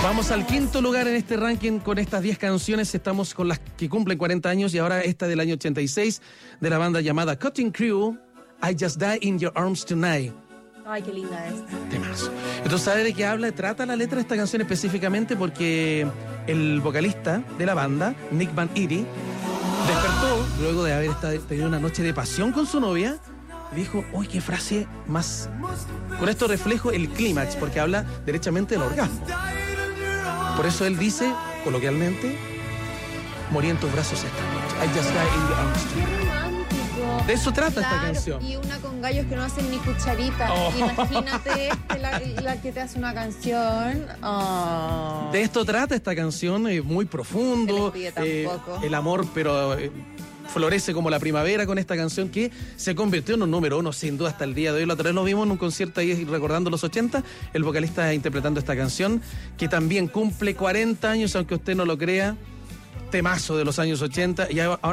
Vamos al quinto lugar en este ranking con estas 10 canciones. Estamos con las que cumplen 40 años y ahora esta del año 86 de la banda llamada Cutting Crew, I Just Die in Your Arms Tonight. Ay, qué linda es. Temazo. Entonces, ¿sabes de qué habla? Trata la letra de esta canción específicamente porque el vocalista de la banda, Nick Van Eaty, despertó luego de haber tenido una noche de pasión con su novia y dijo, uy, qué frase más... Con esto reflejo el clímax, porque habla derechamente del orgasmo. Por eso él dice, coloquialmente, morí en tus brazos esta noche. I just died in your arms tonight. Qué romántico. De eso trata esta Claro, canción. Y una con gallos que no hacen ni cucharita. Oh. Imagínate la que te hace una canción. Oh. De esto trata esta canción, muy profundo. Se les pide tampoco. El amor, pero florece como la primavera con esta canción que se convirtió en un número uno sin duda hasta el día de hoy. La otra vez lo vimos en un concierto ahí recordando los 80, el vocalista interpretando esta canción que también cumple 40 años, aunque usted no lo crea, temazo de los años 80 y ahora